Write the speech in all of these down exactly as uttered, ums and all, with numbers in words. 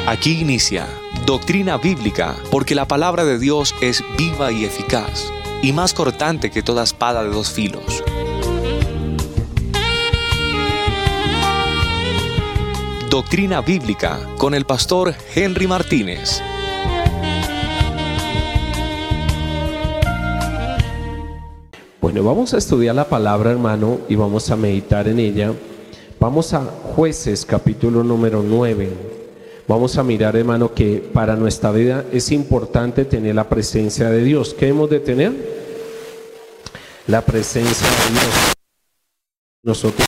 Aquí inicia Doctrina Bíblica, porque la palabra de Dios es viva y eficaz, y más cortante que toda espada de dos filos. Doctrina Bíblica con el pastor Henry Martínez. Bueno, vamos a estudiar la palabra, hermano, y vamos a meditar en ella. Vamos a Jueces, capítulo número nueve. Vamos a mirar, hermano, que para nuestra vida es importante tener la presencia de Dios. ¿Qué hemos de tener? La presencia de Dios. Nosotros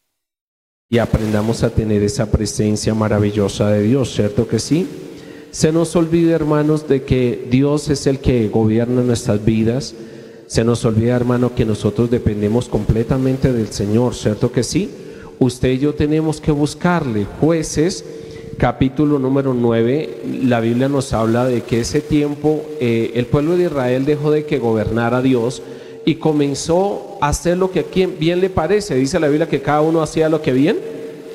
y aprendamos a tener esa presencia maravillosa de Dios, ¿cierto que sí? Se nos olvida, hermanos, de que Dios es el que gobierna nuestras vidas. Se nos olvida, hermano, que nosotros dependemos completamente del Señor, ¿cierto que sí? Usted y yo tenemos que buscarle. Jueces, capítulo número nueve, la Biblia nos habla de que ese tiempo eh, el pueblo de Israel dejó de que gobernara Dios y comenzó a hacer lo que a quien bien le parece. Dice la Biblia que cada uno hacía lo que bien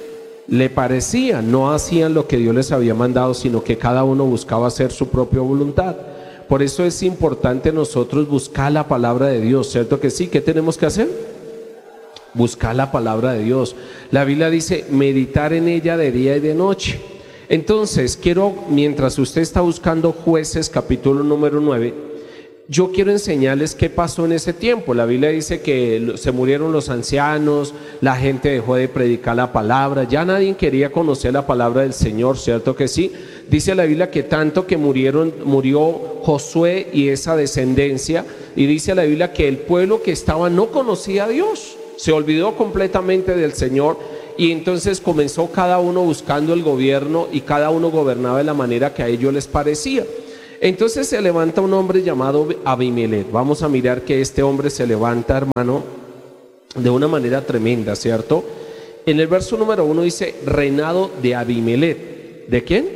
le parecía, no hacían lo que Dios les había mandado, sino que cada uno buscaba hacer su propia voluntad. Por eso es importante nosotros buscar la palabra de Dios, ¿cierto que sí? ¿Qué tenemos que hacer? Buscar la palabra de Dios. La Biblia dice meditar en ella de día y de noche. Entonces quiero, mientras usted está buscando Jueces capítulo número nueve, yo quiero enseñarles qué pasó en ese tiempo. La Biblia dice que se murieron los ancianos, la gente dejó de predicar la palabra, ya nadie quería conocer la palabra del Señor, ¿cierto que sí? Dice la Biblia que tanto que murieron, murió Josué y esa descendencia, y dice la Biblia que el pueblo que estaba no conocía a Dios. Se olvidó completamente del Señor y entonces comenzó cada uno buscando el gobierno y cada uno gobernaba de la manera que a ellos les parecía. Entonces se levanta un hombre llamado Abimelech. Vamos a mirar que este hombre se levanta, hermano, de una manera tremenda, ¿cierto? En el verso número uno dice reinado de Abimelech. ¿De quién?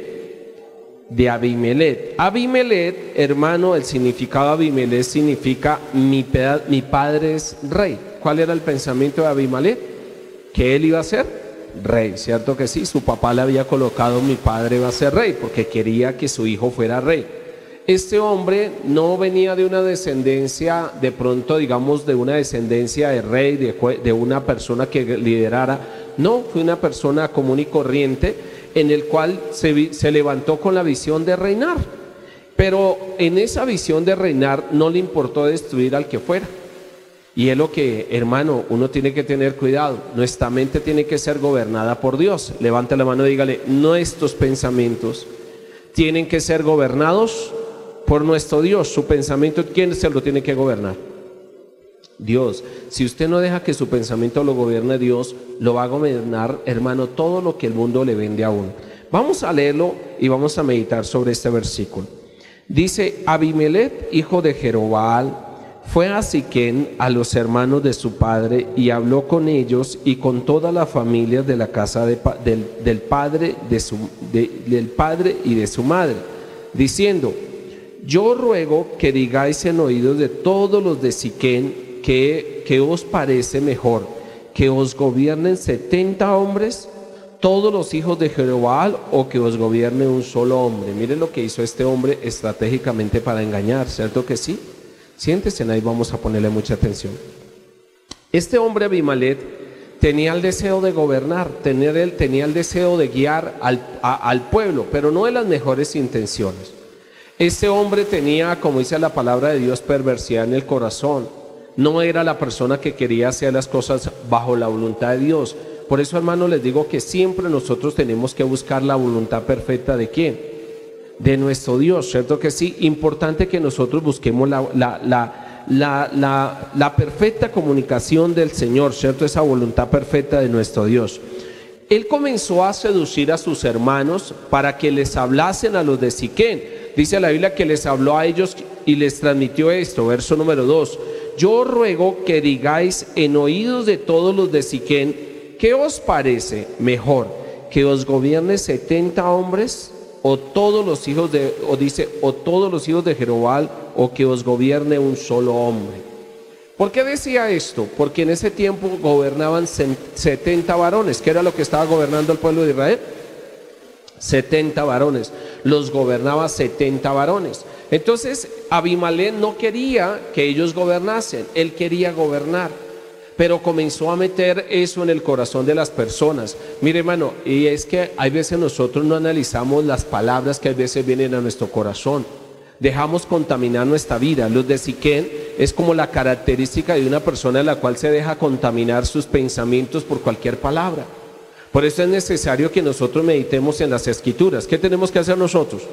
De Abimelech. Abimelech, hermano, el significado de Abimelech significa mi, mi padre es rey. ¿Cuál era el pensamiento de Abimelech? Que él iba a ser rey, ¿cierto que sí? Su papá le había colocado mi padre va a ser rey porque quería que su hijo fuera rey. Este hombre no venía de una descendencia, de pronto digamos de una descendencia de rey, de, de una persona que liderara. No, fue una persona común y corriente en el cual se, se levantó con la visión de reinar. Pero en esa visión de reinar no le importó destruir al que fuera. Y es lo que, hermano, uno tiene que tener cuidado. Nuestra mente tiene que ser gobernada por Dios. Levanta la mano y dígale, nuestros pensamientos tienen que ser gobernados por nuestro Dios. Su pensamiento, ¿quién se lo tiene que gobernar? Dios. Si usted no deja que su pensamiento lo gobierne Dios, lo va a gobernar, hermano, todo lo que el mundo le vende a uno. Vamos a leerlo y vamos a meditar sobre este versículo. Dice, Abimelech, hijo de Jerobbaal, fue a Siquem a los hermanos de su padre y habló con ellos y con toda la familia de la casa de, del, del, padre de su, de, del padre y de su madre, diciendo, yo ruego que digáis en oídos de todos los de Siquem que, que os parece mejor, que os gobiernen setenta hombres, todos los hijos de Jerobbaal, o que os gobierne un solo hombre. Miren lo que hizo este hombre estratégicamente para engañar, ¿cierto que sí? Siéntese, ahí vamos a ponerle mucha atención. Este hombre Abimelech tenía el deseo de gobernar, tener él, tenía el deseo de guiar al, a, al pueblo, pero no de las mejores intenciones. Este hombre tenía, como dice la palabra de Dios, perversidad en el corazón. No era la persona que quería hacer las cosas bajo la voluntad de Dios. Por eso, hermano, les digo que siempre nosotros tenemos que buscar la voluntad perfecta ¿de quién? De nuestro Dios, ¿cierto que sí? Importante que nosotros busquemos la, la, la, la, la, la perfecta comunicación del Señor, ¿cierto? Esa voluntad perfecta de nuestro Dios. Él comenzó a seducir a sus hermanos para que les hablasen a los de Siquem. Dice la Biblia que les habló a ellos y les transmitió esto, verso número dos. Yo ruego que digáis en oídos de todos los de Siquem, ¿qué os parece mejor? ¿Que os gobierne setenta hombres? O todos los hijos de, o dice, o todos los hijos de Jerobbaal, o que os gobierne un solo hombre. ¿Por qué decía esto? Porque en ese tiempo gobernaban setenta varones. ¿Qué era lo que estaba gobernando el pueblo de Israel? setenta varones. Los gobernaba setenta varones. Entonces Abimelech no quería que ellos gobernasen, él quería gobernar. Pero comenzó a meter eso en el corazón de las personas. Mire, hermano, y es que hay veces nosotros no analizamos las palabras que a veces vienen a nuestro corazón. Dejamos contaminar nuestra vida. Los de Siquén es como la característica de una persona en la cual se deja contaminar sus pensamientos por cualquier palabra. Por eso es necesario que nosotros meditemos en las Escrituras. ¿Qué tenemos que hacer nosotros?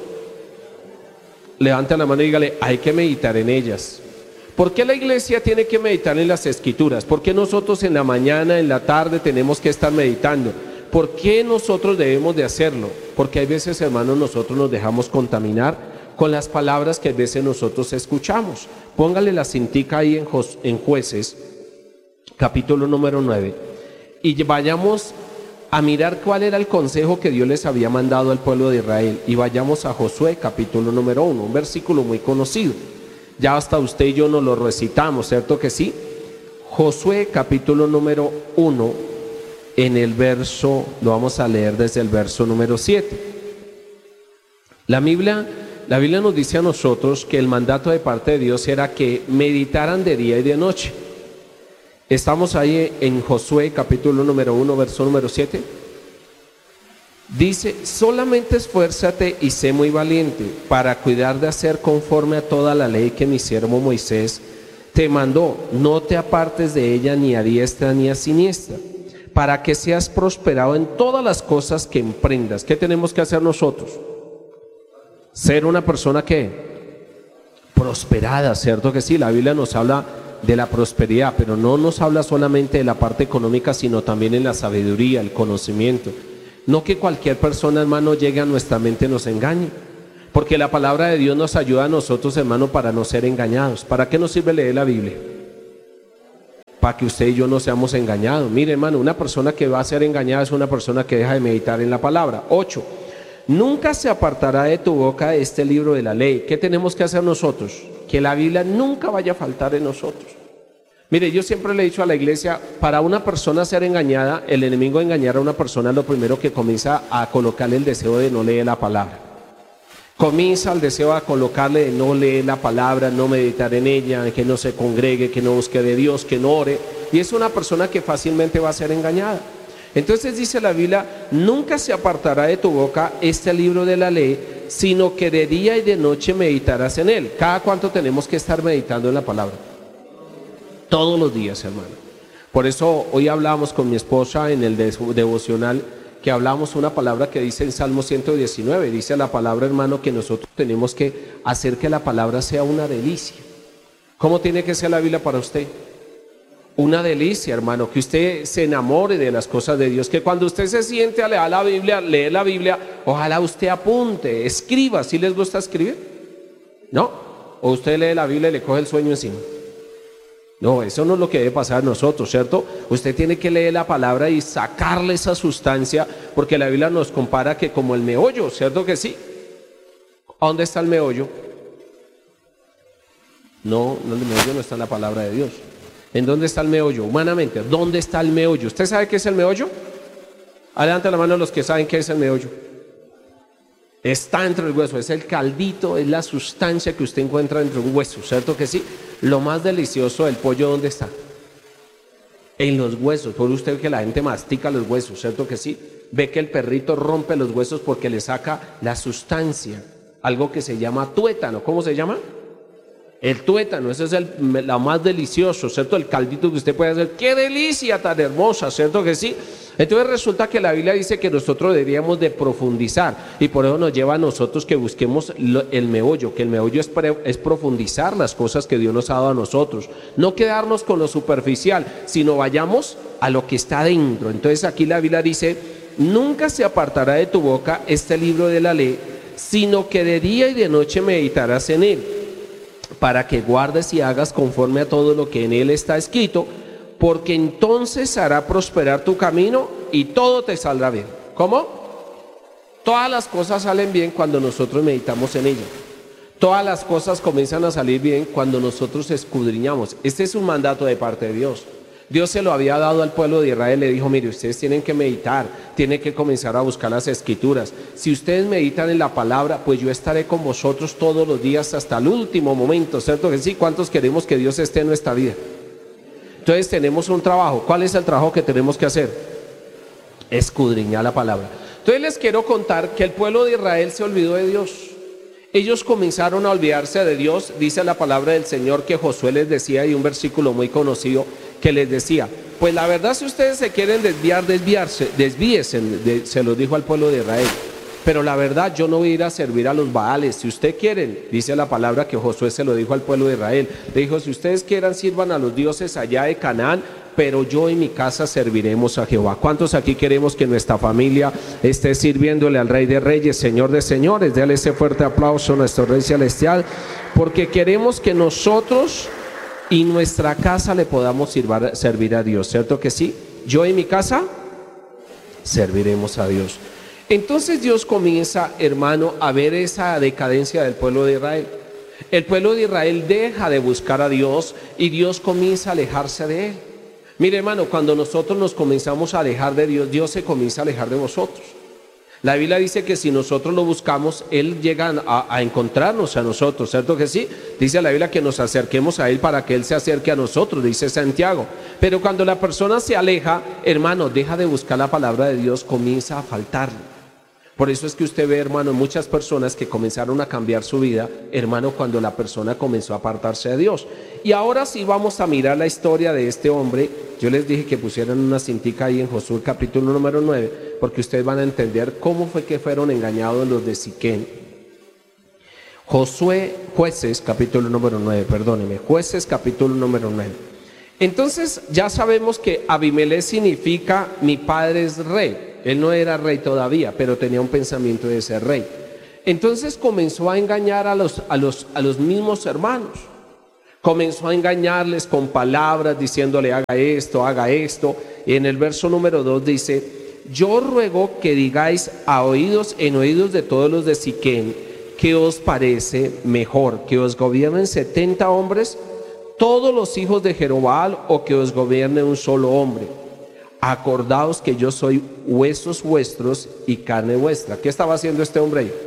Levanta la mano y dígale, hay que meditar en ellas. ¿Por qué la iglesia tiene que meditar en las Escrituras? ¿Por qué nosotros en la mañana, en la tarde tenemos que estar meditando? ¿Por qué nosotros debemos de hacerlo? Porque hay veces, hermanos, nosotros nos dejamos contaminar con las palabras que a veces nosotros escuchamos. Póngale la cintica ahí en, en Jueces, capítulo número nueve, y vayamos a mirar cuál era el consejo que Dios les había mandado al pueblo de Israel. Y vayamos a Josué, capítulo número uno, un versículo muy conocido. Ya hasta usted y yo nos lo recitamos, ¿cierto que sí? Josué, capítulo número uno, en el verso, lo vamos a leer desde el verso número siete. La Biblia... La Biblia nos dice a nosotros que el mandato de parte de Dios era que meditaran de día y de noche. Estamos ahí en Josué capítulo número uno, verso número siete. Dice, solamente esfuérzate y sé muy valiente para cuidar de hacer conforme a toda la ley que mi siervo Moisés te mandó. No te apartes de ella ni a diestra ni a siniestra, para que seas prosperado en todas las cosas que emprendas. ¿Qué tenemos que hacer nosotros? Ser una persona que prosperada, ¿cierto que sí? La Biblia nos habla de la prosperidad, pero no nos habla solamente de la parte económica, sino también en la sabiduría, el conocimiento. No que cualquier persona, hermano, llegue a nuestra mente y nos engañe, porque la palabra de Dios nos ayuda a nosotros, hermano, para no ser engañados. ¿Para qué nos sirve leer la Biblia? Para que usted y yo no seamos engañados. Mire, hermano, una persona que va a ser engañada es una persona que deja de meditar en la palabra. Ocho. Nunca se apartará de tu boca este libro de la ley. ¿Qué tenemos que hacer nosotros? Que la Biblia nunca vaya a faltar en nosotros. Mire, yo siempre le he dicho a la iglesia, para una persona ser engañada, el enemigo engañar a una persona, lo primero que comienza a colocarle el deseo de no leer la palabra. Comienza el deseo a colocarle de no leer la palabra, no meditar en ella, que no se congregue, que no busque de Dios, que no ore. Y es una persona que fácilmente va a ser engañada. Entonces dice la Biblia, nunca se apartará de tu boca este libro de la ley, sino que de día y de noche meditarás en él. ¿Cada cuánto tenemos que estar meditando en la palabra? Todos los días, hermano. Por eso hoy hablamos con mi esposa en el devocional, que hablamos una palabra que dice en Salmo ciento diecinueve, dice la palabra, hermano, que nosotros tenemos que hacer que la palabra sea una delicia. ¿Cómo tiene que ser la Biblia para usted? Una delicia, hermano, que usted se enamore de las cosas de Dios, que cuando usted se siente a leer la Biblia, leer la Biblia, ojalá usted apunte, escriba. ¿Sí les gusta escribir? ¿No? ¿O usted lee la Biblia y le coge el sueño encima? No, eso no es lo que debe pasar a nosotros, ¿cierto? Usted tiene que leer la palabra y sacarle esa sustancia, porque la Biblia nos compara que como el meollo, ¿cierto que sí? ¿A dónde está el meollo? No, no, el meollo no está en la palabra de Dios. ¿En dónde está el meollo? Humanamente, ¿dónde está el meollo? ¿Usted sabe qué es el meollo? Levanta la mano los que saben qué es el meollo. Está entre el hueso, es el caldito, es la sustancia que usted encuentra dentro de un hueso, ¿cierto que sí? Lo más delicioso del pollo, ¿dónde está? En los huesos. Por usted que la gente mastica los huesos, ¿cierto que sí? Ve que el perrito rompe los huesos porque le saca la sustancia, algo que se llama tuétano. ¿Cómo se llama? El tuétano, ese es el, lo más delicioso, ¿cierto? El caldito que usted puede hacer. ¡Qué delicia tan hermosa! ¿Cierto que sí? Entonces resulta que la Biblia dice que nosotros deberíamos de profundizar, y por eso nos lleva a nosotros que busquemos lo, el meollo, que el meollo es, pre, es profundizar las cosas que Dios nos ha dado a nosotros. No quedarnos con lo superficial, sino vayamos a lo que está dentro. Entonces aquí la Biblia dice, nunca se apartará de tu boca este libro de la ley, sino que de día y de noche meditarás en él, para que guardes y hagas conforme a todo lo que en él está escrito, porque entonces hará prosperar tu camino y todo te saldrá bien. ¿Cómo? Todas las cosas salen bien cuando nosotros meditamos en ella. Todas las cosas comienzan a salir bien cuando nosotros escudriñamos. Este es un mandato de parte de Dios. Dios se lo había dado al pueblo de Israel, le dijo, mire, ustedes tienen que meditar, tienen que comenzar a buscar las escrituras. Si ustedes meditan en la palabra, pues yo estaré con vosotros todos los días hasta el último momento, ¿cierto que sí? ¿Cuántos queremos que Dios esté en nuestra vida? Entonces tenemos un trabajo. ¿Cuál es el trabajo que tenemos que hacer? Escudriñar la palabra. Entonces les quiero contar que el pueblo de Israel se olvidó de Dios. Ellos comenzaron a olvidarse de Dios. Dice la palabra del Señor que Josué les decía, y un versículo muy conocido que les decía, pues la verdad, si ustedes se quieren desviar, desviarse, desvíense, de, se lo dijo al pueblo de Israel, pero la verdad, yo no voy a ir a servir a los Baales. Si ustedes quieren, dice la palabra que Josué se lo dijo al pueblo de Israel, le dijo, si ustedes quieran, sirvan a los dioses allá de Canaán, pero yo y mi casa serviremos a Jehová. ¿Cuántos aquí queremos que nuestra familia esté sirviéndole al Rey de Reyes, Señor de Señores? Dale ese fuerte aplauso a nuestro Rey Celestial, porque queremos que nosotros y nuestra casa le podamos sirvar, servir a Dios, ¿cierto que sí? Yo y mi casa serviremos a Dios. Entonces Dios comienza, hermano, a ver esa decadencia del pueblo de Israel. El pueblo de Israel deja de buscar a Dios y Dios comienza a alejarse de él. Mire, hermano, cuando nosotros nos comenzamos a alejar de Dios, Dios se comienza a alejar de nosotros. La Biblia dice que si nosotros lo buscamos, Él llega a, a encontrarnos a nosotros, ¿cierto que sí? Dice la Biblia que nos acerquemos a Él para que Él se acerque a nosotros, dice Santiago. Pero cuando la persona se aleja, hermano, deja de buscar la palabra de Dios, comienza a faltarle. Por eso es que usted ve, hermano, muchas personas que comenzaron a cambiar su vida, hermano, cuando la persona comenzó a apartarse de Dios. Y ahora sí vamos a mirar la historia de este hombre. Yo les dije que pusieran una cintica ahí en Josué capítulo número nueve, porque ustedes van a entender cómo fue que fueron engañados los de Siquén. Josué, Jueces capítulo número nueve, perdóneme, Jueces capítulo número nueve. Entonces ya sabemos que Abimelech significa mi padre es rey. Él no era rey todavía, pero tenía un pensamiento de ser rey. Entonces comenzó a engañar a los, a los, a los mismos hermanos. Comenzó a engañarles con palabras, diciéndole haga esto, haga esto. Y en el verso número dos dice, yo ruego que digáis a oídos, en oídos de todos los de Siquén, ¿qué os parece mejor? ¿Que os gobiernen setenta hombres, todos los hijos de Jerobbaal, o que os gobierne un solo hombre? Acordaos que yo soy huesos vuestros y carne vuestra. ¿Qué estaba haciendo este hombre ahí?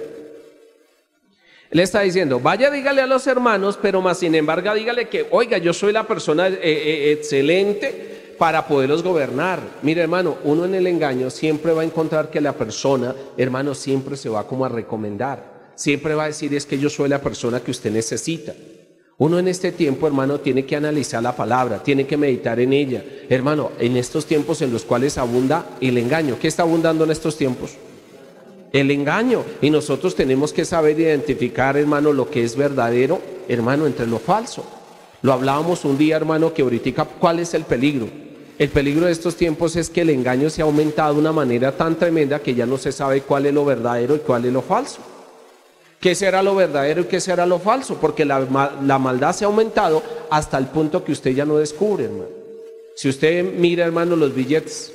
Él está diciendo, vaya, dígale a los hermanos, pero más sin embargo dígale que, oiga, yo soy la persona eh, eh, excelente para poderlos gobernar. Mire, hermano, uno en el engaño siempre va a encontrar que la persona, hermano, siempre se va como a recomendar. Siempre va a decir, es que yo soy la persona que usted necesita. Uno en este tiempo, hermano, tiene que analizar la palabra, tiene que meditar en ella. Hermano, en estos tiempos en los cuales abunda el engaño. ¿Qué está abundando en estos tiempos? El engaño. Y nosotros tenemos que saber identificar, hermano, lo que es verdadero, hermano, entre lo falso. Lo hablábamos un día, hermano, que ahorita, ¿cuál es el peligro? El peligro de estos tiempos es que el engaño se ha aumentado de una manera tan tremenda que ya no se sabe cuál es lo verdadero y cuál es lo falso. ¿Qué será lo verdadero y qué será lo falso? Porque la, la maldad se ha aumentado hasta el punto que usted ya no descubre, hermano. Si usted mira, hermano, los billetes,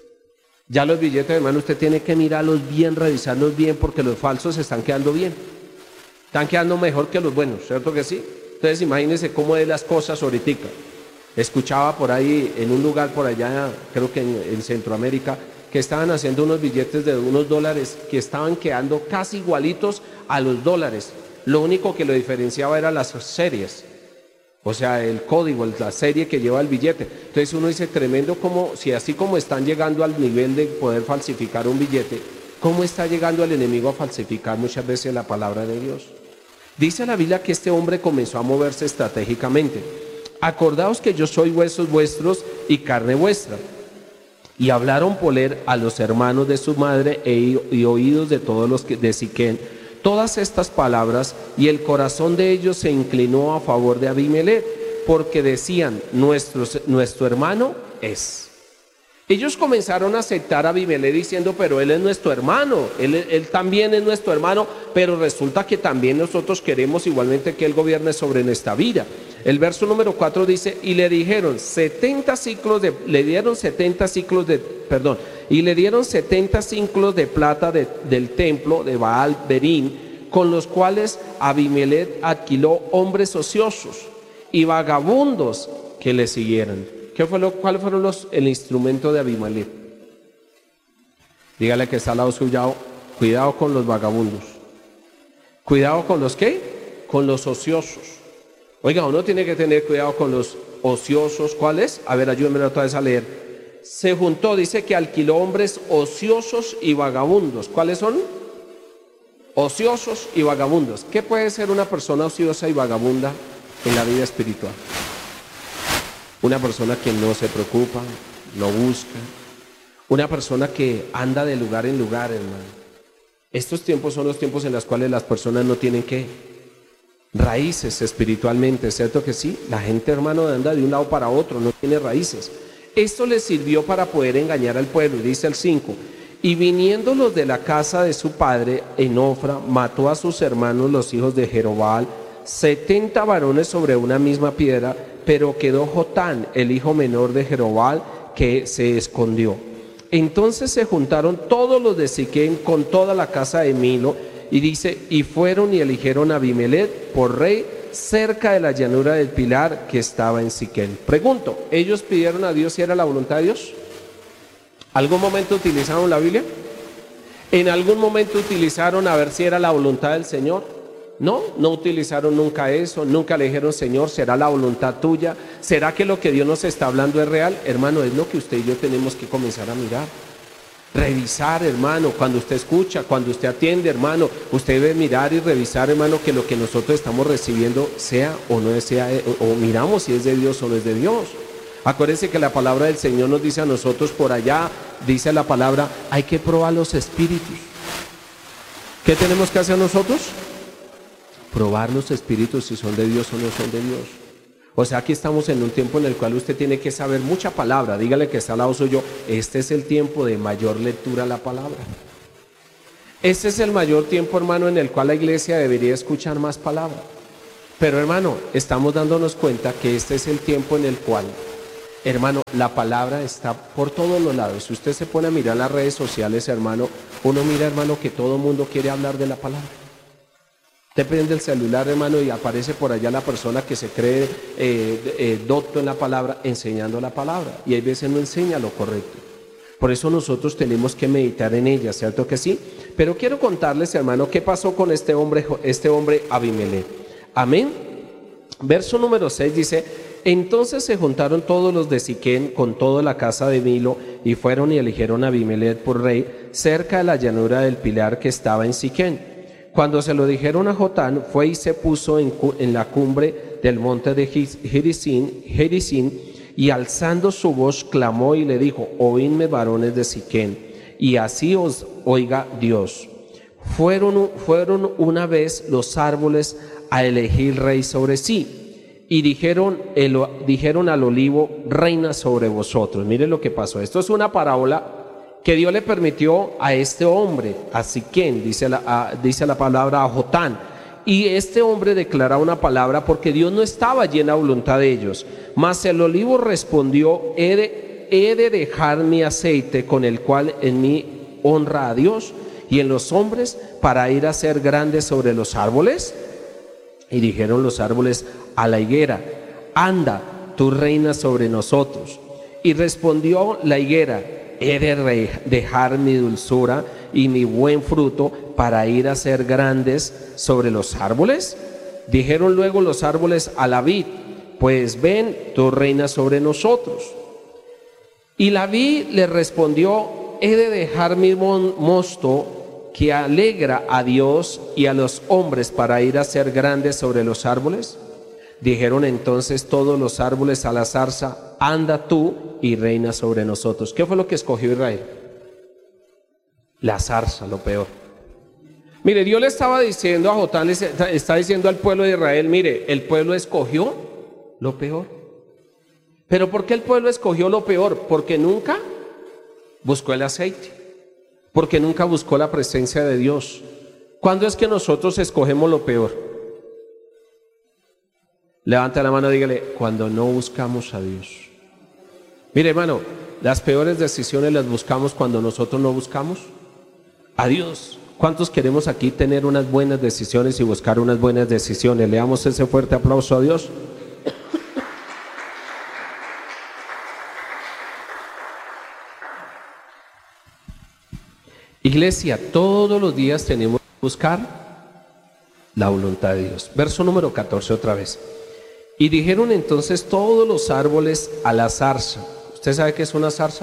ya los billetes, hermano, usted tiene que mirarlos bien, revisarlos bien, porque los falsos se están quedando bien. Están quedando mejor que los buenos, ¿cierto que sí? Entonces imagínense cómo es las cosas ahorita. Escuchaba por ahí, en un lugar por allá, creo que en, en Centroamérica, que estaban haciendo unos billetes de unos dólares que estaban quedando casi igualitos a los dólares. Lo único que lo diferenciaba eran las series, o sea, el código, la serie que lleva el billete. Entonces uno dice, tremendo como, si así como están llegando al nivel de poder falsificar un billete, ¿cómo está llegando el enemigo a falsificar muchas veces la palabra de Dios? Dice la Biblia que este hombre comenzó a moverse estratégicamente. Acordaos que yo soy huesos vuestros y carne vuestra. Y hablaron por él a los hermanos de su madre e, y oídos de todos los que, de Siquén todas estas palabras, y el corazón de ellos se inclinó a favor de Abimelech, porque decían, nuestro, nuestro hermano es. Ellos comenzaron a aceptar a Abimelech diciendo, pero él es nuestro hermano, él, él también es nuestro hermano, pero resulta que también nosotros queremos igualmente que él gobierne sobre nuestra vida. El verso número cuatro dice, y le dijeron setenta ciclos de, le dieron setenta ciclos de, perdón, y le dieron setenta ciclos de plata de, del templo de Baal Berín, con los cuales Abimelech alquiló hombres ociosos y vagabundos que le siguieran. ¿Qué fue lo, ¿Cuál fueron los, el instrumento de Abimelech? Dígale que está al lado suyo, cuidado con los vagabundos. ¿Cuidado con los qué? Con los ociosos. Oiga, uno tiene que tener cuidado con los ociosos. ¿Cuáles? A ver, ayúdenme otra vez a leer. Se juntó, dice que alquiló hombres ociosos y vagabundos. ¿Cuáles son? Ociosos y vagabundos. ¿Qué puede ser una persona ociosa y vagabunda en la vida espiritual? Una persona que no se preocupa, no busca. Una persona que anda de lugar en lugar, hermano. Estos tiempos son los tiempos en los cuales las personas no tienen que raíces espiritualmente, ¿cierto que sí? La gente, hermano, anda de un lado para otro, no tiene raíces. Esto les sirvió para poder engañar al pueblo, dice el cinco. Y viniendo los de la casa de su padre en Ofra, mató a sus hermanos los hijos de Jerobal, setenta varones sobre una misma piedra, pero quedó Jotán, el hijo menor de Jerobal, que se escondió. Entonces se juntaron todos los de Siquem con toda la casa de Milo, y dice, y fueron y eligieron a Abimelech por rey cerca de la llanura del Pilar que estaba en Siquem. Pregunto, ¿ellos pidieron a Dios si era la voluntad de Dios? ¿Algún momento utilizaron la Biblia? ¿En algún momento utilizaron a ver si era la voluntad del Señor? No, no utilizaron nunca eso, nunca le dijeron, Señor, ¿será la voluntad tuya? ¿Será que lo que Dios nos está hablando es real? Hermano, es lo que usted y yo tenemos que comenzar a mirar. Revisar, hermano, cuando usted escucha, cuando usted atiende, hermano, usted debe mirar y revisar, hermano, que lo que nosotros estamos recibiendo sea o no sea, o miramos si es de Dios o no es de Dios. Acuérdense que la palabra del Señor nos dice a nosotros por allá, dice la palabra, hay que probar los espíritus. ¿Qué tenemos que hacer nosotros? Probar los espíritus si son de Dios o no son de Dios. O sea, aquí estamos en un tiempo en el cual usted tiene que saber mucha palabra. Dígale que está al lado suyo, este es el tiempo de mayor lectura a la palabra. Este es el mayor tiempo, hermano, en el cual la iglesia debería escuchar más palabra. Pero, hermano, estamos dándonos cuenta que este es el tiempo en el cual, hermano, la palabra está por todos los lados. Si usted se pone a mirar las redes sociales, hermano, uno mira, hermano, que todo el mundo quiere hablar de la palabra. Usted prende el celular, hermano, y aparece por allá la persona que se cree eh, eh, docto en la palabra, enseñando la palabra. Y hay veces no enseña lo correcto. Por eso nosotros tenemos que meditar en ella, ¿cierto que sí? Pero quiero contarles, hermano, qué pasó con este hombre, este hombre Abimelech. Amén. Verso número seis dice, entonces se juntaron todos los de Siquem con toda la casa de Milo, y fueron y eligieron a Abimelech por rey cerca de la llanura del Pilar que estaba en Siquem. Cuando se lo dijeron a Jotán, fue y se puso en, en la cumbre del monte de Gerizim, Gerizim, y alzando su voz clamó y le dijo, oídme varones de Siquem, y así os oiga Dios. Fueron, fueron una vez los árboles a elegir rey sobre sí, y dijeron, el, dijeron al olivo, reina sobre vosotros. Miren lo que pasó. Esto es una parábola que Dios le permitió a este hombre, a Siquem, dice la, a, dice la palabra a Jotán. Y este hombre declara una palabra porque Dios no estaba allí en la voluntad de ellos. Mas el olivo respondió, he de, he de dejar mi aceite con el cual en mí honra a Dios y en los hombres para ir a ser grandes sobre los árboles. Y dijeron los árboles a la higuera, anda, tú reinas sobre nosotros. Y respondió la higuera, he de dejar mi dulzura y mi buen fruto para ir a ser grandes sobre los árboles. Dijeron luego los árboles a la vid, pues ven, tú reinas sobre nosotros. Y la vid le respondió, he de dejar mi mosto que alegra a Dios y a los hombres para ir a ser grandes sobre los árboles. Dijeron entonces todos los árboles a la zarza, anda tú y reina sobre nosotros. ¿Qué fue lo que escogió Israel? La zarza, lo peor. Mire, Dios le estaba diciendo a Jotán, le está diciendo al pueblo de Israel, mire, el pueblo escogió lo peor. ¿Pero por qué el pueblo escogió lo peor? Porque nunca buscó el aceite, porque nunca buscó la presencia de Dios. ¿Cuándo es que nosotros escogemos lo peor? Levanta la mano y dígale, cuando no buscamos a Dios. Mire, hermano, las peores decisiones las buscamos cuando nosotros no buscamos a Dios. ¿Cuántos queremos aquí tener unas buenas decisiones y buscar unas buenas decisiones? Le damos ese fuerte aplauso a Dios. Iglesia, todos los días tenemos que buscar la voluntad de Dios. Verso número catorce otra vez. Y dijeron entonces todos los árboles a la zarza. ¿Usted sabe qué es una zarza?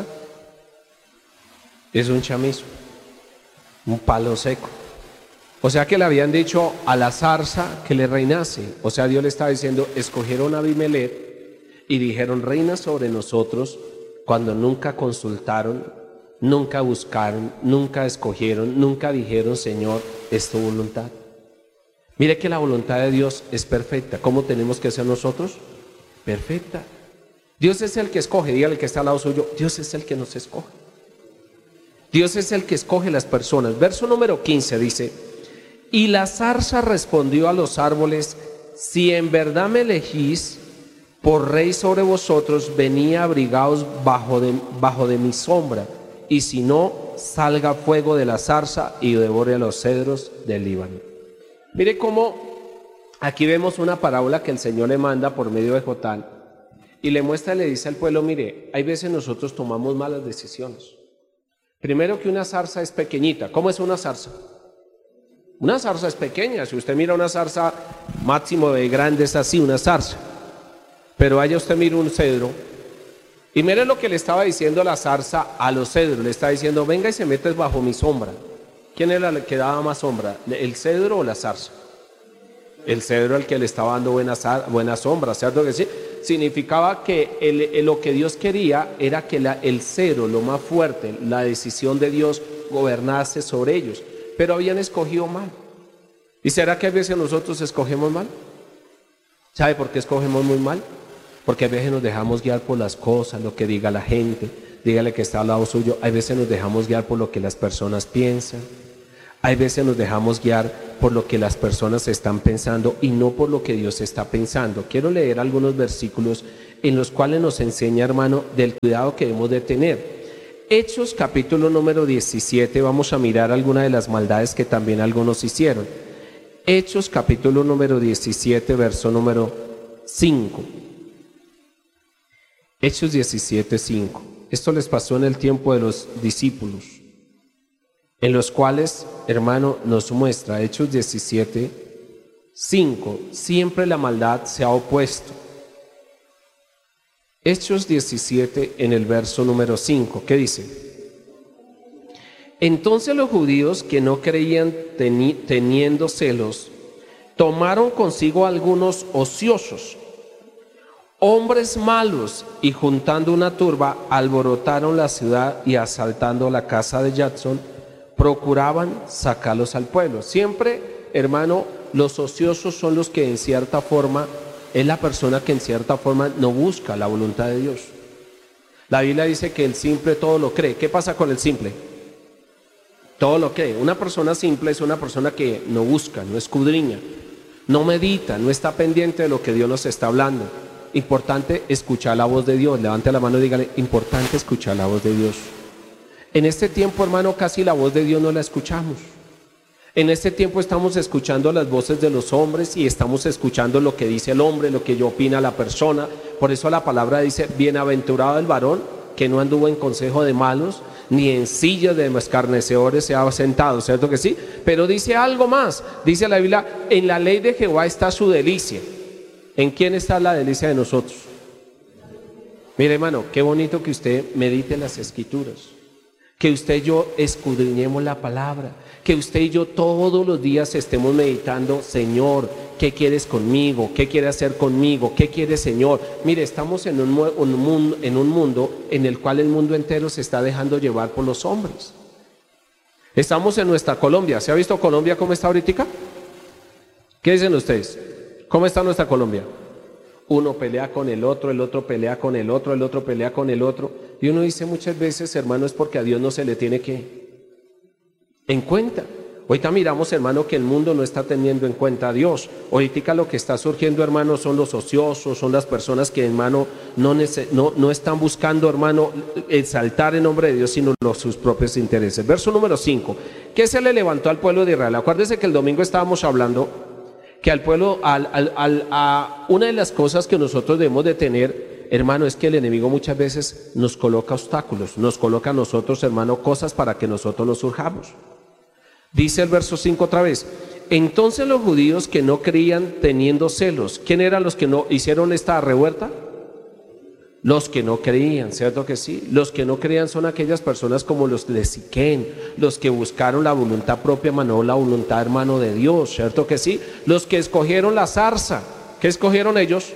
Es un chamizo, un palo seco. O sea que le habían dicho a la zarza que le reinase. O sea, Dios le estaba diciendo, escogieron a Abimelech y dijeron, reina sobre nosotros, cuando nunca consultaron, nunca buscaron, nunca escogieron, nunca dijeron, Señor, es tu voluntad. Mire que la voluntad de Dios es perfecta. ¿Cómo tenemos que ser nosotros? Perfecta. Dios es el que escoge. Dígale al que está al lado suyo, Dios es el que nos escoge. Dios es el que escoge las personas. Verso número quince dice, y la zarza respondió a los árboles, si en verdad me elegís por rey sobre vosotros, venía abrigaos bajo de, bajo de mi sombra, y si no, salga fuego de la zarza y devore a los cedros del Líbano. Mire cómo aquí vemos una parábola que el Señor le manda por medio de Jotam, y le muestra y le dice al pueblo, mire, hay veces nosotros tomamos malas decisiones. Primero que una zarza es pequeñita. ¿Cómo es una zarza? Una zarza es pequeña. Si usted mira una zarza, máximo de grande es así, una zarza. Pero allá usted mira un cedro, y mire lo que le estaba diciendo la zarza a los cedros. Le está diciendo, venga y se mete bajo mi sombra. ¿Quién era el que daba más sombra? ¿El cedro o la zarza? El cedro el que le estaba dando buena, buena sombra, ¿cierto que sí? Significaba que el, el, lo que Dios quería era que la, el cedro, lo más fuerte, la decisión de Dios gobernase sobre ellos, pero habían escogido mal. ¿Y será que a veces nosotros escogemos mal? ¿Sabe por qué escogemos muy mal? Porque a veces nos dejamos guiar por las cosas, lo que diga la gente. Dígale que está al lado suyo, a veces nos dejamos guiar por lo que las personas piensan. Hay veces nos dejamos guiar por lo que las personas están pensando y no por lo que Dios está pensando. Quiero leer algunos versículos en los cuales nos enseña, hermano, del cuidado que debemos de tener. Hechos capítulo número diecisiete, vamos a mirar algunas de las maldades que también algunos hicieron. Hechos capítulo número diecisiete, verso número cinco. Hechos diecisiete, cinco. Esto les pasó en el tiempo de los discípulos, en los cuales, hermano, nos muestra Hechos diecisiete, cinco, siempre la maldad se ha opuesto. Hechos diecisiete en el verso número cinco, ¿qué dice? Entonces los judíos que no creían teni teniendo celos, tomaron consigo algunos ociosos, hombres malos, y juntando una turba, alborotaron la ciudad y asaltando la casa de Jackson, procuraban sacarlos al pueblo. Siempre, hermano, los ociosos son los que en cierta forma, es la persona que en cierta forma no busca la voluntad de Dios. La Biblia dice que el simple todo lo cree. ¿Qué pasa con el simple? Todo lo cree. Una persona simple es una persona que no busca, no escudriña, no medita, no está pendiente de lo que Dios nos está hablando. Importante escuchar la voz de Dios. Levante la mano y dígale, importante escuchar la voz de Dios. En este tiempo, hermano, casi la voz de Dios no la escuchamos. En este tiempo estamos escuchando las voces de los hombres y estamos escuchando lo que dice el hombre, lo que opina la persona. Por eso la palabra dice, bienaventurado el varón que no anduvo en consejo de malos, ni en sillas de escarnecedores se ha sentado, ¿cierto que sí? Pero dice algo más, dice la Biblia, en la ley de Jehová está su delicia. ¿En quién está la delicia de nosotros? Mire, hermano, qué bonito que usted medite las escrituras, que usted y yo escudriñemos la palabra, que usted y yo todos los días estemos meditando, Señor, ¿qué quieres conmigo? ¿Qué quieres hacer conmigo? ¿Qué quieres, Señor? Mire, estamos en un, un mundo, en un mundo en el cual el mundo entero se está dejando llevar por los hombres. Estamos en nuestra Colombia. ¿Se ha visto Colombia cómo está ahorita? ¿Qué dicen ustedes? ¿Cómo está nuestra Colombia? Uno pelea con el otro, el otro pelea con el otro, el otro pelea con el otro. Y uno dice muchas veces, hermano, es porque a Dios no se le tiene que en cuenta. Ahorita miramos, hermano, que el mundo no está teniendo en cuenta a Dios. Ahorita lo que está surgiendo, hermano, son los ociosos, son las personas que, hermano, no, no, no están buscando, hermano, exaltar el nombre de Dios, sino los, sus propios intereses. Verso número cinco. ¿Qué se le levantó al pueblo de Israel? Acuérdense que el domingo estábamos hablando que al pueblo, al, al, al, a una de las cosas que nosotros debemos de tener hermano, es que el enemigo muchas veces nos coloca obstáculos, nos coloca a nosotros, hermano, cosas para que nosotros nos surjamos. Dice el verso cinco otra vez: entonces los judíos que no creían teniendo celos. ¿Quién eran los que no hicieron esta revuelta? Los que no creían, ¿cierto que sí? Los que no creían son aquellas personas como los de Siquén, los que buscaron la voluntad propia, no la voluntad, hermano, de Dios, ¿cierto que sí? Los que escogieron la zarza. ¿Qué escogieron ellos?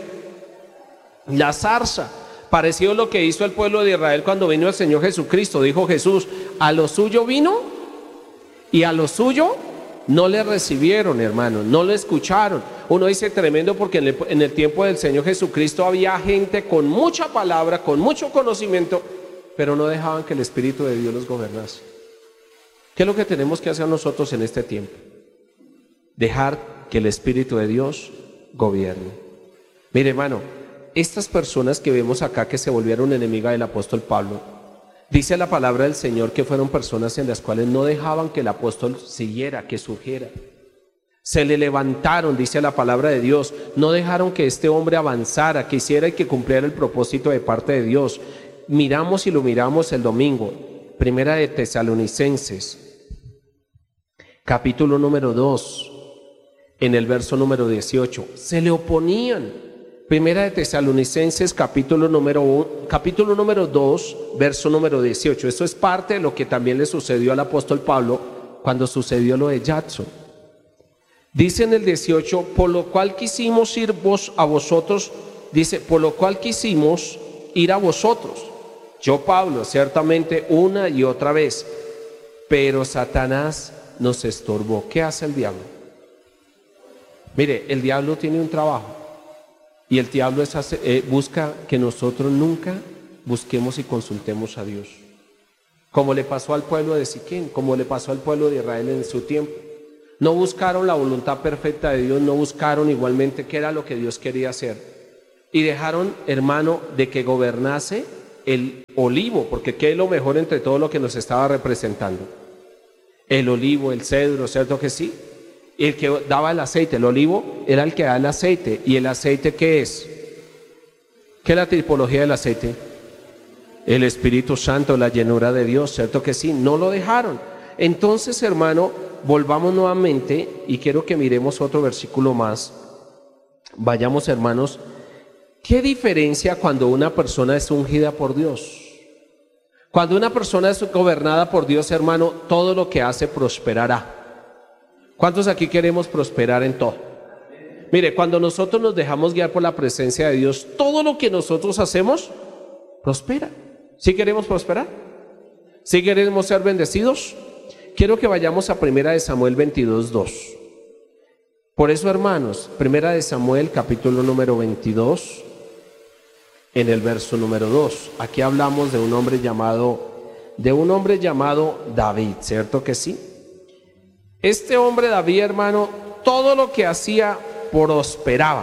La zarza. Parecido a lo que hizo el pueblo de Israel cuando vino el Señor Jesucristo. Dijo Jesús: a lo suyo vino y a lo suyo no le recibieron, hermano, no lo escucharon. Uno dice tremendo, porque en el, en el tiempo del Señor Jesucristo había gente con mucha palabra, con mucho conocimiento, pero no dejaban que el Espíritu de Dios los gobernase. ¿Qué es lo que tenemos que hacer nosotros en este tiempo? Dejar que el Espíritu de Dios gobierne. Mire, hermano, estas personas que vemos acá que se volvieron enemigas del apóstol Pablo, dice la palabra del Señor que fueron personas en las cuales no dejaban que el apóstol siguiera, que surgiera. Se le levantaron, dice la palabra de Dios, no dejaron que este hombre avanzara, que hiciera y que cumpliera el propósito de parte de Dios. Miramos y lo miramos el domingo, Primera de Tesalonicenses, capítulo número dos, en el verso número dieciocho, se le oponían. Primera de Tesalonicenses, capítulo número uno, capítulo número dos, verso número dieciocho. Eso es parte de lo que también le sucedió al apóstol Pablo cuando sucedió lo de Jackson. Dice en el dieciocho: por lo cual quisimos ir vos a vosotros, dice, por lo cual quisimos ir a vosotros, yo Pablo, ciertamente una y otra vez, pero Satanás nos estorbó. ¿Qué hace el diablo? Mire, el diablo tiene un trabajo, y el diablo es hace, eh, busca que nosotros nunca busquemos y consultemos a Dios, como le pasó al pueblo de Siquén, como le pasó al pueblo de Israel en su tiempo. No buscaron la voluntad perfecta de Dios, no buscaron igualmente qué era lo que Dios quería hacer, y dejaron, hermano, de que gobernase el olivo, porque ¿qué es lo mejor entre todo lo que nos estaba representando? El olivo, el cedro, ¿cierto que sí? El que daba el aceite, el olivo era el que da el aceite. ¿Y el aceite qué es? ¿Qué es la tipología del aceite? El Espíritu Santo, la llenura de Dios, ¿cierto que sí? No lo dejaron. Entonces, hermano, volvamos nuevamente y quiero que miremos otro versículo más. Vayamos, hermanos. ¿Qué diferencia cuando una persona es ungida por Dios? Cuando una persona es gobernada por Dios, hermano, todo lo que hace prosperará. ¿Cuántos aquí queremos prosperar en todo? Mire, cuando nosotros nos dejamos guiar por la presencia de Dios, todo lo que nosotros hacemos prospera. ¿Sí queremos prosperar? ¿Sí queremos ser bendecidos? Quiero que vayamos a Primera de Samuel veintidós, dos. Por eso, hermanos, Primera de Samuel, capítulo número veintidós, en el verso número dos. Aquí hablamos de un hombre llamado, de un hombre llamado David, ¿cierto que sí? Este hombre David, hermano, todo lo que hacía prosperaba.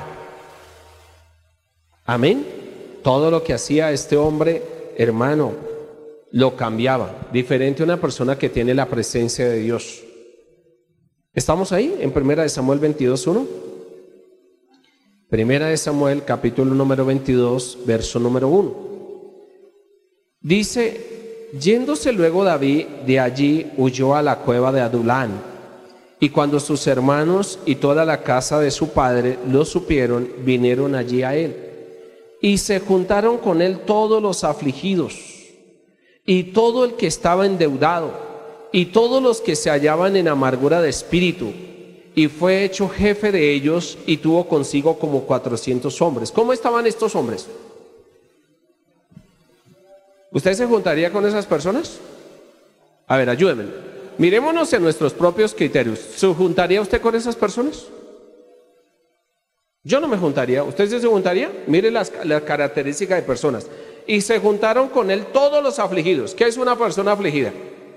Amén. Todo lo que hacía este hombre, hermano, lo cambiaba. Diferente a una persona que tiene la presencia de Dios. ¿Estamos ahí? En Primera de Samuel veintidós, uno. Primera de Samuel, capítulo número veintidós, verso número uno. Dice: yéndose luego David de allí, huyó a la cueva de Adulán. Y cuando sus hermanos y toda la casa de su padre lo supieron, vinieron allí a él. Y se juntaron con él todos los afligidos, y todo el que estaba endeudado, y todos los que se hallaban en amargura de espíritu. Y fue hecho jefe de ellos, y tuvo consigo como cuatrocientos hombres. ¿Cómo estaban estos hombres? ¿Usted se juntaría con esas personas? A ver, ayúdenme. Mirémonos en nuestros propios criterios. ¿Se juntaría usted con esas personas? Yo no me juntaría. ¿Usted se juntaría? Mire las, las características de personas. Y se juntaron con él todos los afligidos. ¿Qué es una persona afligida?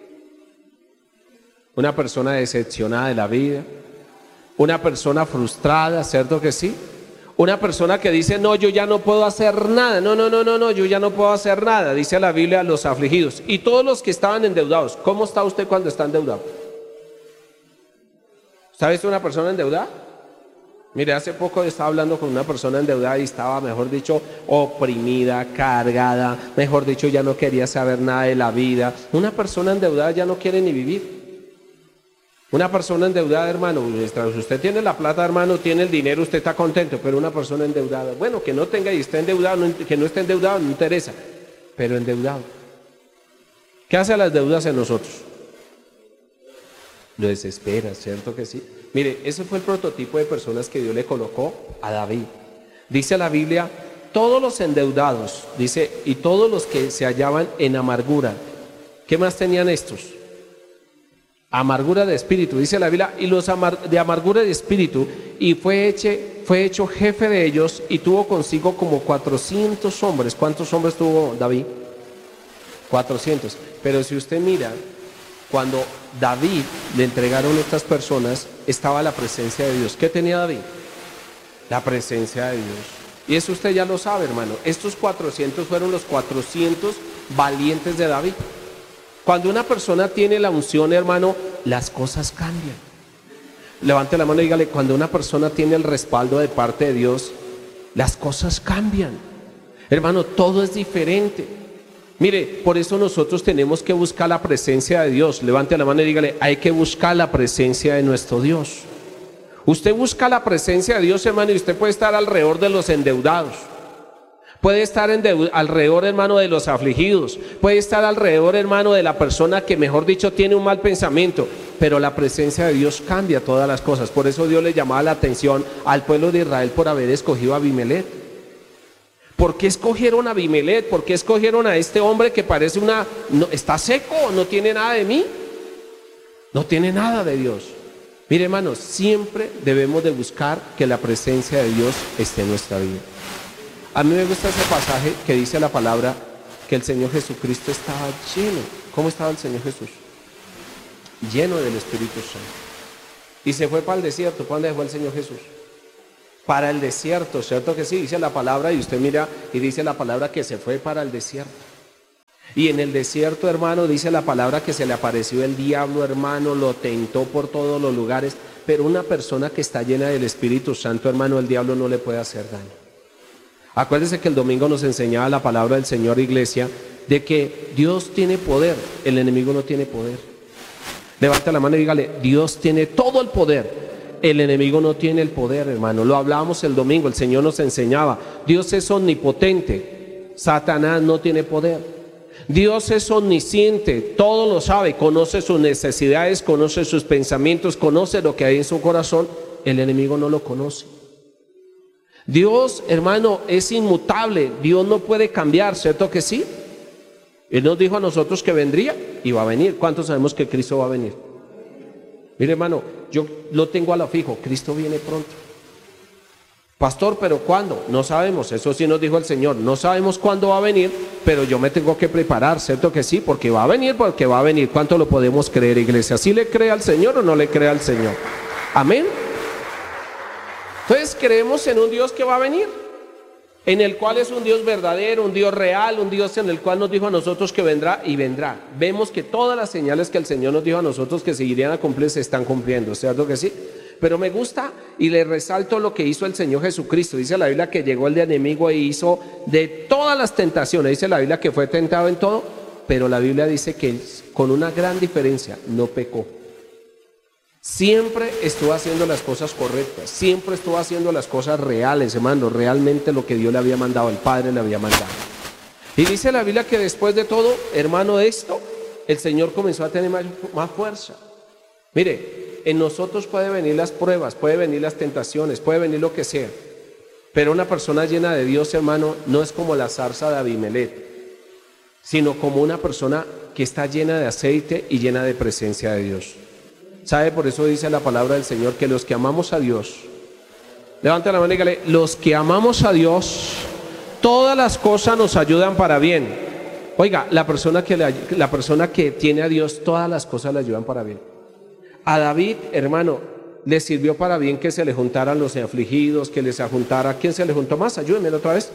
Una persona decepcionada de la vida. Una persona frustrada, ¿cierto que sí? Una persona que dice: no, yo ya no puedo hacer nada. No, no, no, no, no, yo ya no puedo hacer nada. Dice la Biblia, los afligidos. Y todos los que estaban endeudados. ¿Cómo está usted cuando está endeudado? ¿Sabe usted una persona endeudada? Mire, hace poco estaba hablando con una persona endeudada y estaba, mejor dicho, oprimida, cargada, mejor dicho, ya no quería saber nada de la vida. Una persona endeudada ya no quiere ni vivir. Una persona endeudada, hermano, usted tiene la plata, hermano, tiene el dinero, usted está contento, pero una persona endeudada, bueno, que no tenga y esté endeudado, que no esté endeudado, no interesa, pero endeudado. ¿Qué hace las deudas en nosotros? Lo desespera, ¿cierto que sí? Mire, ese fue el prototipo de personas que Dios le colocó a David. Dice la Biblia, todos los endeudados, dice, y todos los que se hallaban en amargura. ¿Qué más tenían estos? Amargura de espíritu, dice la Biblia, y los amar de amargura de espíritu, y fue hecho, fue hecho jefe de ellos, y tuvo consigo como cuatrocientos hombres. ¿Cuántos hombres tuvo David? cuatrocientos. Pero si usted mira, cuando David le entregaron a estas personas, estaba la presencia de Dios. ¿Qué tenía David? La presencia de Dios. Y eso usted ya lo sabe, hermano. Estos cuatrocientos fueron los cuatrocientos valientes de David. Cuando una persona tiene la unción, hermano, las cosas cambian. Levante la mano y dígale, cuando una persona tiene el respaldo de parte de Dios, las cosas cambian. Hermano, todo es diferente. Mire, por eso nosotros tenemos que buscar la presencia de Dios. Levante la mano y dígale, hay que buscar la presencia de nuestro Dios. Usted busca la presencia de Dios, hermano, y usted puede estar alrededor de los endeudados. Puede estar alrededor, hermano, de los afligidos. Puede estar alrededor, hermano, de la persona que, mejor dicho, tiene un mal pensamiento. Pero la presencia de Dios cambia todas las cosas. Por eso Dios le llamaba la atención al pueblo de Israel por haber escogido a Abimelech. ¿Por qué escogieron a Abimelech? ¿Por qué escogieron a este hombre que parece una... No, está seco, no tiene nada de mí? No tiene nada de Dios. Mire, hermanos, siempre debemos de buscar que la presencia de Dios esté en nuestra vida. A mí me gusta ese pasaje que dice la palabra que el Señor Jesucristo estaba lleno. ¿Cómo estaba el Señor Jesús? Lleno del Espíritu Santo. Y se fue para el desierto. ¿Para dónde fue el Señor Jesús? Para el desierto, ¿cierto que sí? Dice la palabra, y usted mira, y dice la palabra que se fue para el desierto. Y en el desierto, hermano, dice la palabra que se le apareció el diablo, hermano, lo tentó por todos los lugares. Pero una persona que está llena del Espíritu Santo, hermano, el diablo no le puede hacer daño. Acuérdense que el domingo nos enseñaba la palabra del Señor, iglesia, de que Dios tiene poder, el enemigo no tiene poder. Levanta la mano y dígale, Dios tiene todo el poder. El enemigo no tiene el poder, hermano. Lo hablábamos el domingo, el Señor nos enseñaba. Dios es omnipotente, Satanás no tiene poder. Dios es omnisciente, todo lo sabe, conoce sus necesidades, conoce sus pensamientos, conoce lo que hay en su corazón. El enemigo no lo conoce. Dios, hermano, es inmutable. Dios no puede cambiar, ¿cierto que sí? Él nos dijo a nosotros que vendría y va a venir. ¿Cuántos sabemos que Cristo va a venir? Mire, hermano, yo lo tengo a lo fijo, Cristo viene pronto. Pastor, ¿pero cuándo? No sabemos, eso sí nos dijo el Señor. No sabemos cuándo va a venir, pero yo me tengo que preparar, ¿cierto que sí? Porque va a venir, porque va a venir. ¿Cuánto lo podemos creer, iglesia? ¿Sí le cree al Señor o no le cree al Señor? Amén. Entonces creemos en un Dios que va a venir, en el cual es un Dios verdadero, un Dios real, un Dios en el cual nos dijo a nosotros que vendrá y vendrá. Vemos que todas las señales que el Señor nos dijo a nosotros que seguirían a cumplir se están cumpliendo, ¿cierto que sí? Pero me gusta y le resalto lo que hizo el Señor Jesucristo. Dice la Biblia que llegó el de enemigo e hizo de todas las tentaciones. Dice la Biblia que fue tentado en todo, pero la Biblia dice que con una gran diferencia no pecó. Siempre estuvo haciendo las cosas correctas, siempre estuvo haciendo las cosas reales, hermano, realmente lo que Dios le había mandado, el Padre le había mandado. Y dice la Biblia que después de todo, hermano, de esto, el Señor comenzó a tener más, más fuerza. Mire, en nosotros puede venir las pruebas, puede venir las tentaciones, puede venir lo que sea, pero una persona llena de Dios, hermano, no es como la zarza de Abimelech, sino como una persona que está llena de aceite y llena de presencia de Dios. ¿Sabe? Por eso dice la palabra del Señor que los que amamos a Dios, levanta la mano y dígale, los que amamos a Dios, todas las cosas nos ayudan para bien. Oiga, la persona que, la, la persona que tiene a Dios, todas las cosas le ayudan para bien. A David, hermano, le sirvió para bien que se le juntaran los afligidos, que les juntara. ¿Quién se le juntó más? Ayúdenme otra vez.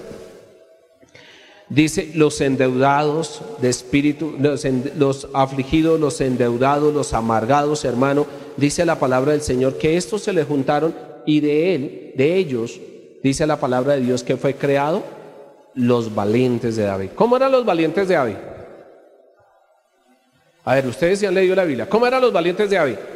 Dice los endeudados de espíritu, los, en, los afligidos, los endeudados, los amargados, hermano. Dice la palabra del Señor que estos se le juntaron y de él, de ellos, dice la palabra de Dios que fue creado los valientes de David. ¿Cómo eran los valientes de David? A ver, ustedes ya han leído la Biblia. ¿Cómo eran los valientes de David?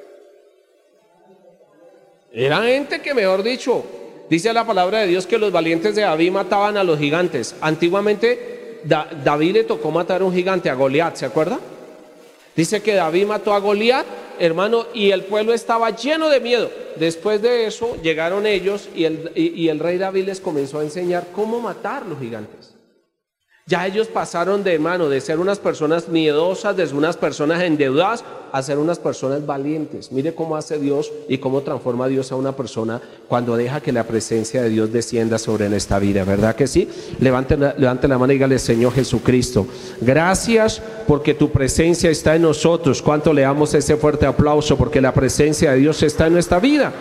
Era gente que, mejor dicho, dice la palabra de Dios que los valientes de David mataban a los gigantes. Antiguamente da, David le tocó matar a un gigante, a Goliat, ¿se acuerda? Dice que David mató a Goliat, hermano, y el pueblo estaba lleno de miedo. Después de eso llegaron ellos y el, y, y el rey David les comenzó a enseñar cómo matar los gigantes. Ya ellos pasaron de, hermano, de ser unas personas miedosas, de ser unas personas endeudadas, a ser unas personas valientes. Mire cómo hace Dios y cómo transforma Dios a una persona cuando deja que la presencia de Dios descienda sobre nuestra vida, ¿verdad que sí? Levante, levante la mano y dígale: Señor Jesucristo, gracias porque tu presencia está en nosotros. ¿Cuánto le damos ese fuerte aplauso? Porque la presencia de Dios está en nuestra vida.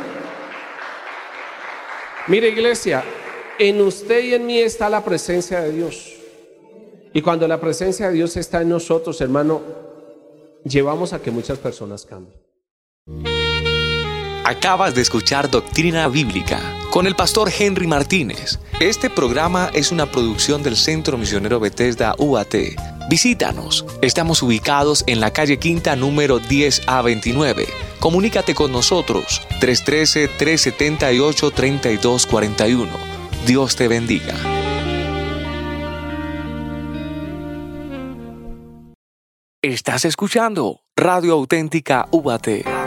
Mire, iglesia, en usted y en mí está la presencia de Dios. Y cuando la presencia de Dios está en nosotros, hermano, llevamos a que muchas personas cambien. Acabas de escuchar Doctrina Bíblica con el pastor Henry Martínez. Este programa es una producción del Centro Misionero Bethesda U A T. Visítanos. Estamos ubicados en la calle Quinta número diez A veintinueve. Comunícate con nosotros tres uno tres, tres siete ocho, tres dos cuatro uno. Dios te bendiga. Estás escuchando Radio Auténtica U A T.